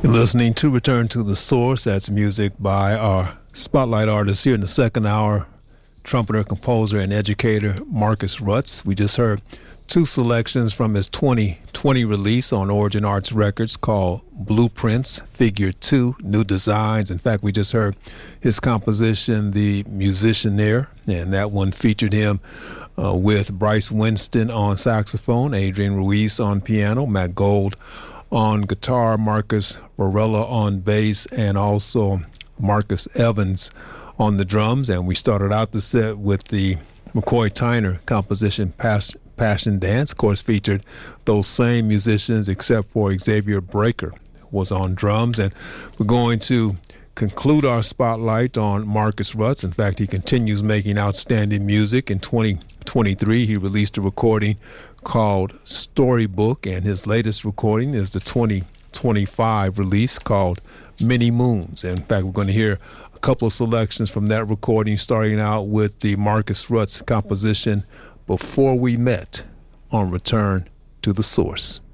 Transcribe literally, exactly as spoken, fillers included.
You're listening to Return to the Source. That's music by our spotlight artist here in the second hour, trumpeter, composer, and educator Marcus Rutz. We just heard two selections from his twenty twenty release on Origin Arts Records called Blueprints, Figure two, New Designs. In fact, we just heard his composition, The Musicianaire, and that one featured him uh, with Bryce Winston on saxophone, Adrian Ruiz on piano, Matt Gold on guitar, Marcus Varela on bass, and also Marcus Evans on the drums. And we started out the set with the McCoy Tyner composition, Pas- Passion Dance. Of course, featured those same musicians except for Xavier Breaker was on drums. And we're going to conclude our spotlight on Marcus Rutz. In fact, he continues making outstanding music. In twenty twenty-three, he released a recording called Storybook, and his latest recording is the twenty twenty-five release called Many Moons. And in fact, we're going to hear a couple of selections from that recording, starting out with the Marcus Rutz composition, Before We Met, on Return to the Source.